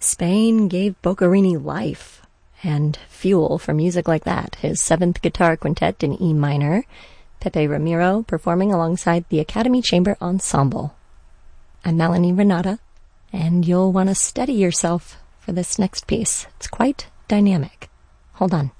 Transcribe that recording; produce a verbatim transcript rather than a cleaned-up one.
Spain gave Boccherini life and fuel for music like that. His seventh guitar quintet in E minor, Pepe Ramiro performing alongside the Academy Chamber Ensemble. I'm Melanie Renata, and you'll want to steady yourself for this next piece. It's quite dynamic. Hold on.